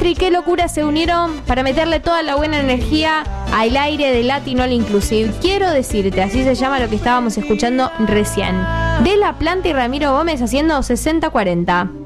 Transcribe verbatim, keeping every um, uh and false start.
Silvestri, qué locura, se unieron para meterle toda la buena energía al aire de Latin All Inclusive. Quiero decirte, así se llama lo que estábamos escuchando recién. De La Planta y Ramiro Gómez haciendo sesenta cuarenta.